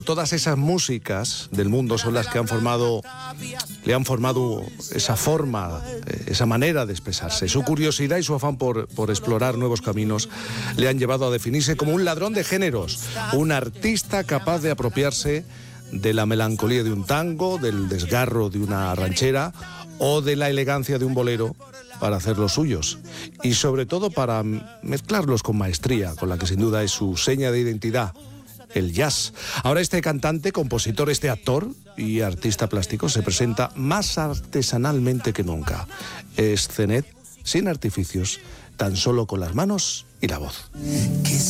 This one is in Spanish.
Todas esas músicas del mundo son las que le han formado esa forma, esa manera de expresarse. Su curiosidad y su afán por explorar nuevos caminos le han llevado a definirse como un ladrón de géneros, un artista capaz de apropiarse de la melancolía de un tango, del desgarro de una ranchera o de la elegancia de un bolero para hacer los suyos y sobre todo para mezclarlos con maestría, con la que sin duda es su seña de identidad, el jazz. Ahora este cantante, compositor, este actor y artista plástico se presenta más artesanalmente que nunca. Es Zenet, sin artificios, tan solo con las manos y la voz.